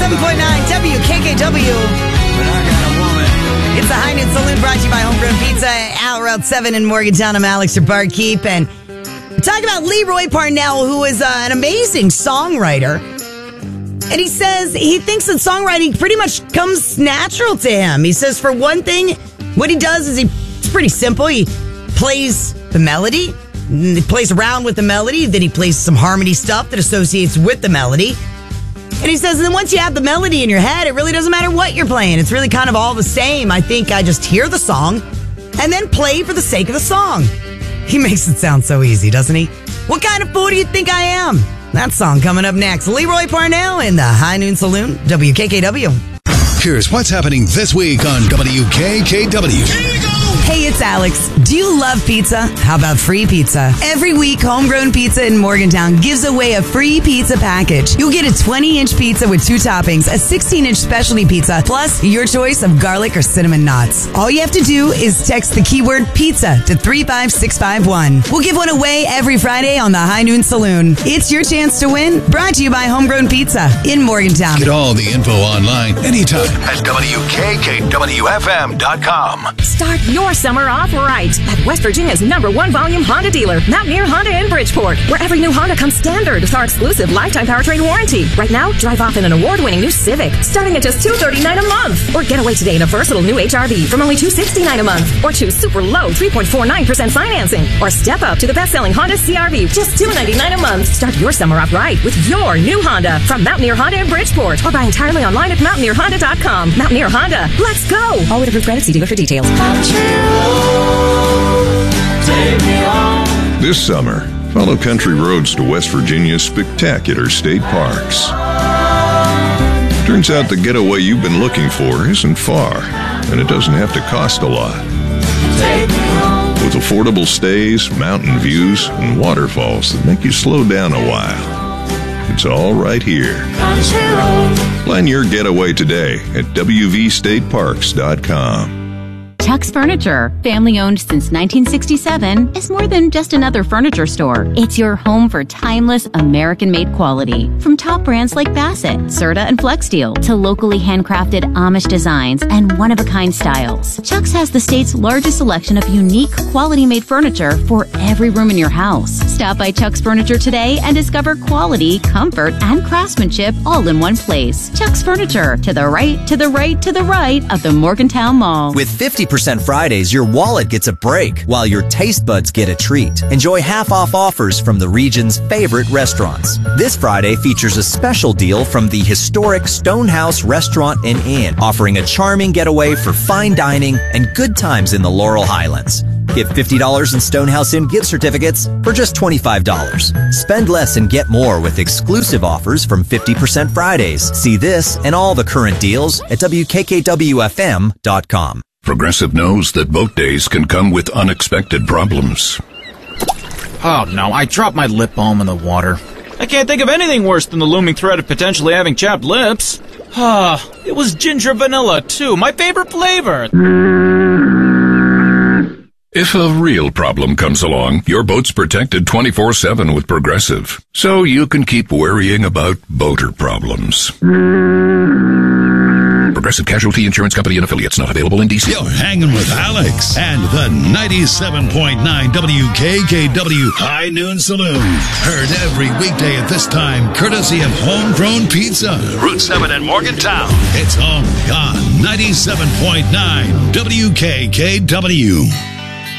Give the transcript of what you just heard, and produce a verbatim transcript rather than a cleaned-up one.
seven point nine W K K W. But I got a woman. It's the High Noon Saloon brought to you by Homegrown Pizza. Out Route seven in Morgantown. I'm Alex, your barkeep. And we're talking about Leroy Parnell, who is uh, an amazing songwriter. And he says he thinks that songwriting pretty much comes natural to him. He says, for one thing, what he does is he, it's pretty simple. He plays the melody. He plays around with the melody. Then he plays some harmony stuff that associates with the melody. And he says, and then once you have the melody in your head, it really doesn't matter what you're playing. It's really kind of all the same. I think I just hear the song and then play for the sake of the song. He makes it sound so easy, doesn't he? What kind of fool do you think I am? That song coming up next. Leroy Parnell in the High Noon Saloon, W K K W. Here's what's happening this week on W K K W. Here we go! Hey, it's Alex. Do you love pizza? How about free pizza? Every week, Homegrown Pizza in Morgantown gives away a free pizza package. You'll get a twenty-inch pizza with two toppings, a sixteen-inch specialty pizza, plus your choice of garlic or cinnamon knots. All you have to do is text the keyword pizza to three five six five one. We'll give one away every Friday on the High Noon Saloon. It's your chance to win. Brought to you by Homegrown Pizza in Morgantown. Get all the info online anytime at W K K W F M dot com. Start your summer off right at West Virginia's number one volume Honda dealer, Mountaineer Honda in Bridgeport, where every new Honda comes standard with our exclusive lifetime powertrain warranty. Right now, drive off in an award-winning new Civic, starting at just two hundred thirty-nine dollars a month. Or get away today in a versatile new H R V from only two hundred sixty-nine dollars a month. Or choose super low three point four nine percent financing. Or step up to the best-selling Honda C R V, just two hundred ninety-nine dollars a month. Start your summer off right with your new Honda from Mountaineer Honda in Bridgeport. Or buy entirely online at Mountaineer Honda dot com. Mountaineer Honda, let's go! All with approved credit. See dealer for details. This summer, follow country roads to West Virginia's spectacular state parks. Turns out the getaway you've been looking for isn't far, and it doesn't have to cost a lot. With affordable stays, mountain views, and waterfalls that make you slow down a while. It's all right here. Plan your getaway today at W V state parks dot com. Chuck's Furniture, family-owned since nineteen sixty-seven, is more than just another furniture store. It's your home for timeless, American-made quality. From top brands like Bassett, Serta, and Flexsteel, to locally handcrafted Amish designs and one-of-a-kind styles. Chuck's has the state's largest selection of unique, quality-made furniture for every room in your house. Stop by Chuck's Furniture today and discover quality, comfort, and craftsmanship all in one place. Chuck's Furniture, to the right, to the right, to the right of the Morgantown Mall. With fifty percent Fridays, your wallet gets a break while your taste buds get a treat. Enjoy half-off offers from the region's favorite restaurants. This Friday features a special deal from the historic Stonehouse Restaurant and Inn, offering a charming getaway for fine dining and good times in the Laurel Highlands. Get fifty dollars in Stonehouse Inn gift certificates for just twenty-five dollars. Spend less and get more with exclusive offers from fifty percent Fridays. See this and all the current deals at W K K W F M dot com. Progressive knows that boat days can come with unexpected problems. Oh no, I dropped my lip balm in the water. I can't think of anything worse than the looming threat of potentially having chapped lips. Ah, it was ginger vanilla too, my favorite flavor. If a real problem comes along, your boat's protected twenty-four seven with Progressive, so you can keep worrying about boater problems. Progressive Casualty Insurance Company and affiliates, not available in D C. You're hanging with Alex and the ninety-seven point nine W K K W High Noon Saloon. Heard every weekday at this time, courtesy of Homegrown Pizza. Route seven in Morgantown. It's only on ninety-seven point nine W K K W.